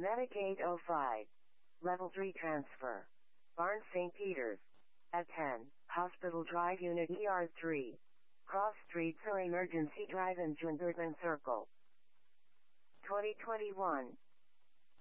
Medicaid 05. Level 3 transfer. Barnes St. Peter's. At 10, Hospital Drive Unit ER3. Cross Street or Emergency Drive in Jungerman Circle. 2021.